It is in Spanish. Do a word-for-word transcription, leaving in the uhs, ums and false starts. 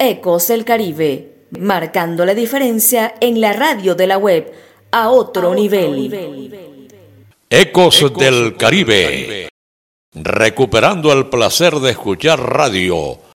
Ecos del Caribe, marcando la diferencia en la radio de la web a otro, a otro nivel. nivel. Ecos, Ecos del Caribe, Caribe, recuperando el placer de escuchar radio